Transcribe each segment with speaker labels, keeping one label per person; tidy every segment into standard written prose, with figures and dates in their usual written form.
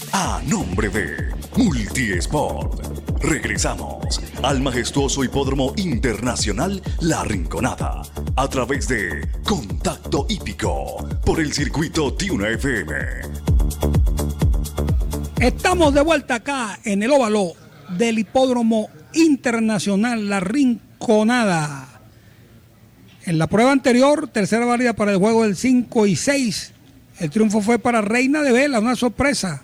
Speaker 1: a nombre de Multiesport. Regresamos al majestuoso Hipódromo Internacional La Rinconada a través de Contacto Hípico por el circuito Tiuna FM.
Speaker 2: Estamos de vuelta acá en el óvalo del Hipódromo Internacional La Rinconada. En la prueba anterior, tercera válida para el juego del 5 y 6. El triunfo fue para Reina de Vela, una sorpresa.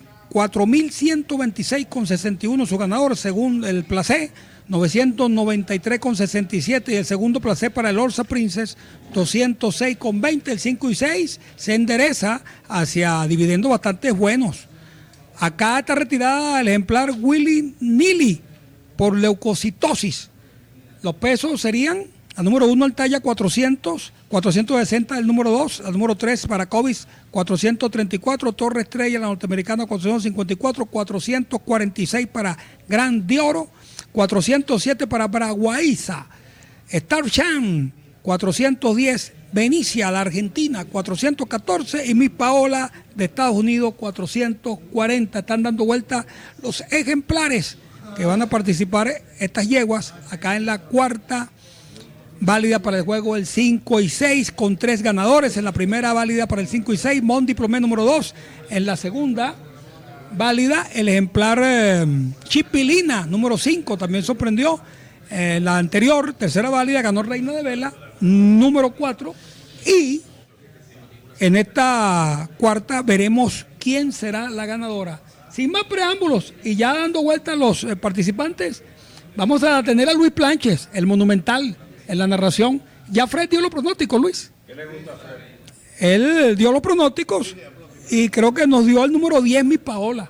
Speaker 2: 4.126,61 su ganador, según el placé. 993,67 y el segundo placé para el Orsa Princess, 206,20. El 5 y 6 se endereza hacia dividendos bastante buenos. Acá está retirada el ejemplar Willy Nili por leucocitosis. Los pesos serían: al número 1 el talla 400, 460 el número 2, al número 3 para COVID 434, Torre Estrella la norteamericana 454, 446 para Gran de Oro, 407 para Braguaiza, Star Chan 410, Benicia la Argentina 414 y Miss Paola de Estados Unidos 440. Están dando vuelta los ejemplares que van a participar estas yeguas acá en la cuarta válida para el juego el 5 y 6 con 3 ganadores. En la primera válida para el 5 y 6, Mondi Promé número 2. En la segunda válida, el ejemplar Chipilina número 5 también sorprendió. La anterior, tercera válida, ganó Reina de Vela número 4. Y en esta cuarta veremos quién será la ganadora. Sin más preámbulos y ya dando vuelta a los participantes, vamos a tener a Luis Planches, el monumental, en la narración. Ya Fred dio los pronósticos, Luis.
Speaker 3: ¿Qué le gusta a Fred?
Speaker 2: Él dio los pronósticos y creo que nos dio el número 10, Mi Paola.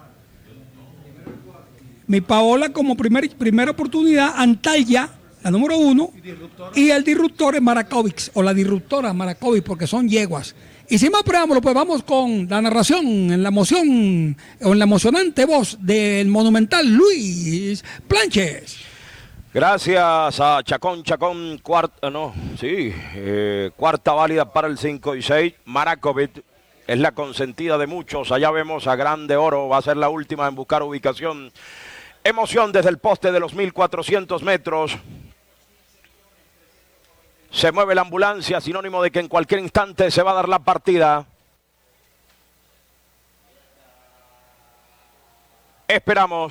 Speaker 2: Mi Paola como primera oportunidad, Antalya, la número 1, y el disruptor es Marakovic, o la disruptora Marakovic, porque son yeguas. Y sin más preámbulos, pues vamos con la narración en la emoción, o en la emocionante voz del monumental Luis Planches.
Speaker 3: Gracias a Chacón, cuarta válida para el 5 y 6. Marakovic es la consentida de muchos. Allá vemos a Grande Oro, va a ser la última en buscar ubicación. Emoción desde el poste de los 1400 metros. Se mueve la ambulancia, sinónimo de que en cualquier instante se va a dar la partida. Esperamos.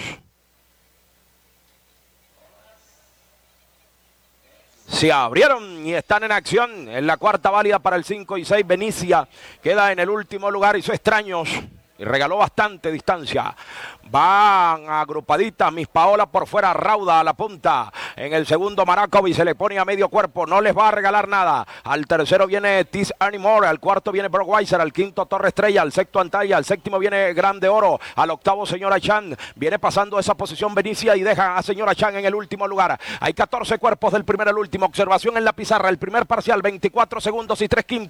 Speaker 3: Se abrieron y están en acción en la cuarta válida para el 5 y 6. Benicia queda en el último lugar, hizo extraños y regaló bastante distancia. Van agrupaditas, Miss Paola por fuera, Rauda a la punta. En el segundo Marakovic se le pone a medio cuerpo, no les va a regalar nada. Al tercero viene Tis Anymore, al cuarto viene Brockweiser, al quinto Torre Estrella, al sexto Antalya, al séptimo viene Grande Oro, al octavo Señora Chan. Viene pasando esa posición Benicia y deja a Señora Chan en el último lugar. Hay 14 cuerpos del primero al último. Observación en la pizarra, el primer parcial, 24 segundos y 3/5.